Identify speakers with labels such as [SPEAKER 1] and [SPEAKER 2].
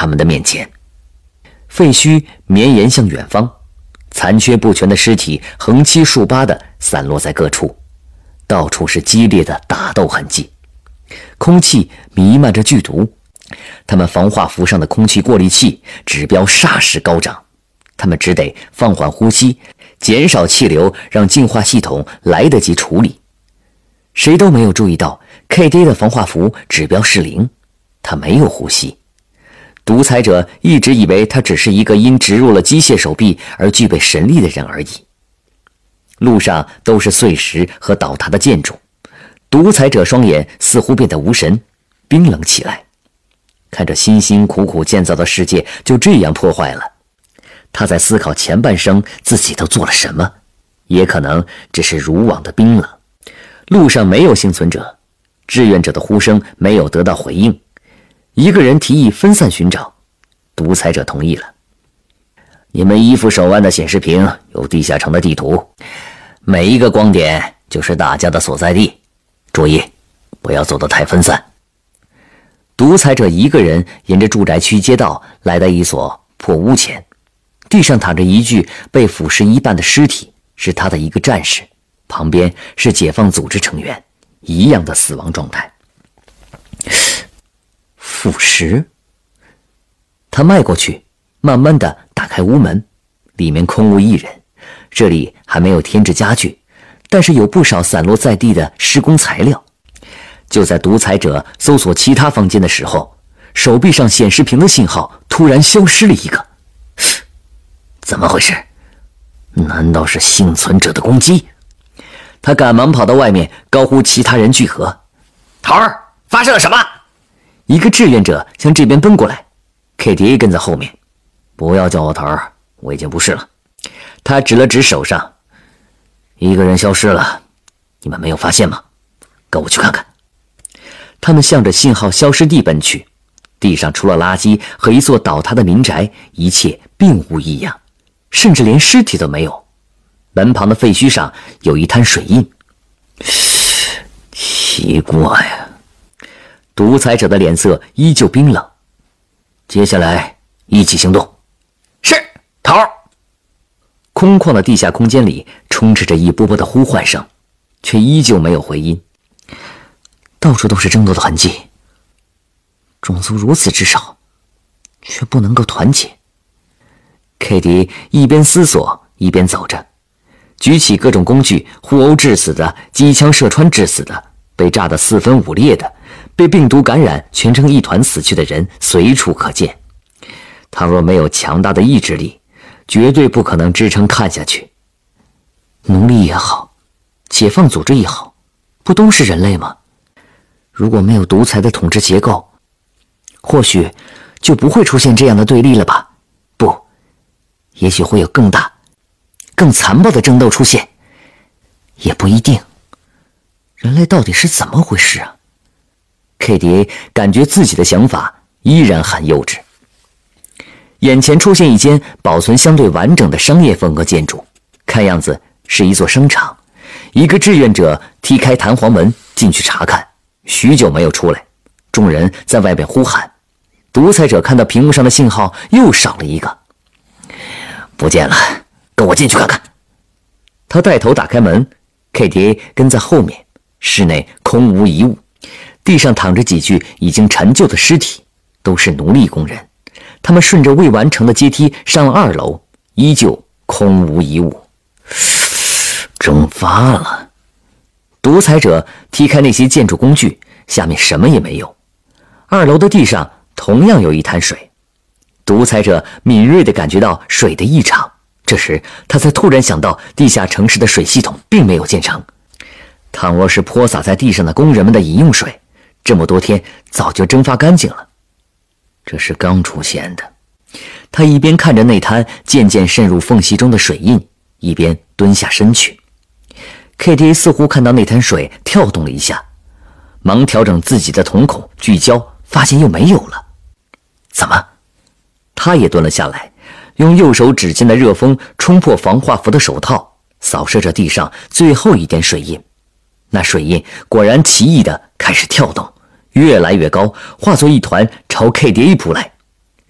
[SPEAKER 1] 他们的面前。废墟绵延向远方，残缺不全的尸体横七竖八地散落在各处，到处是激烈的打斗痕迹，空气弥漫着剧毒。他们防化服上的空气过滤器指标霎时高涨，他们只得放缓呼吸，减少气流，让净化系统来得及处理。谁都没有注意到 KD 的防化服指标是0，他没有呼吸。独裁者一直以为他只是一个因植入了机械手臂而具备神力的人而已。路上都是碎石和倒塌的建筑，独裁者双眼似乎变得无神，冰冷起来。看着辛辛苦苦建造的世界就这样破坏了，他在思考前半生自己都做了什么，也可能只是如往的冰冷。路上没有幸存者，志愿者的呼声没有得到回应。一个人提议分散寻找，独裁者同意了。你们依附手腕的显示屏有地下城的地图，每一个光点就是大家的所在地，注意不要走得太分散。独裁者一个人沿着住宅区街道来到一所破屋前，地上躺着一具被腐蚀一半的尸体，是他的一个战士，旁边是解放组织成员，一样的死亡状态。腐蚀。他迈过去，慢慢地打开屋门，里面空无一人。这里还没有添置家具，但是有不少散落在地的施工材料。就在独裁者搜索其他房间的时候，手臂上显示屏的信号突然消失了一个。怎么回事？难道是幸存者的攻击？他赶忙跑到外面，高呼其他人聚合。头儿，发生了什么？一个志愿者向这边奔过来， KDA 跟在后面。不要叫我头儿，我已经不是了。他指了指手上，一个人消失了，你们没有发现吗？跟我去看看。他们向着信号消失地奔去，地上除了垃圾和一座倒塌的民宅，一切并无异样，甚至连尸体都没有。门旁的废墟上有一滩水印。奇怪呀，独裁者的脸色依旧冰冷。接下来一起行动。是，头儿。空旷的地下空间里充斥着一波波的呼唤声，却依旧没有回音。到处都是争斗的痕迹，种族如此之少，却不能够团结。KD 一边思索一边走着，举起各种工具，互殴致死的，机枪射穿致死的，被炸得四分五裂的，被病毒感染全成一团死去的人随处可见。倘若没有强大的意志力，绝对不可能支撑看下去。奴隶也好，解放组织也好，不都是人类吗？如果没有独裁的统治结构，或许就不会出现这样的对立了吧？不，也许会有更大、更残暴的争斗出现，也不一定。人类到底是怎么回事啊？ KDA 感觉自己的想法依然很幼稚。眼前出现一间保存相对完整的商业风格建筑，看样子是一座商场。一个志愿者踢开弹簧门进去查看，许久没有出来，众人在外边呼喊。独裁者看到屏幕上的信号又少了一个，不见了，跟我进去看看。他带头打开门， KDA 跟在后面。室内空无一物，地上躺着几具已经陈旧的尸体，都是奴隶工人。他们顺着未完成的阶梯上了2楼，依旧空无一物。蒸发了。独裁者踢开那些建筑工具，下面什么也没有。2楼的地上同样有一滩水。独裁者敏锐地感觉到水的异常，这时他才突然想到地下城市的水系统并没有建成。倘若是泼洒在地上的工人们的饮用水，这么多天早就蒸发干净了。这是刚出现的。他一边看着那滩渐渐渗入缝隙中的水印，一边蹲下身去。KDA 似乎看到那滩水跳动了一下，忙调整自己的瞳孔聚焦，发现又没有了。怎么？他也蹲了下来，用右手指尖的热风冲破防化服的手套，扫射着地上最后一点水印。那水印果然奇异地开始跳动，越来越高，化作一团朝 KDA 扑来。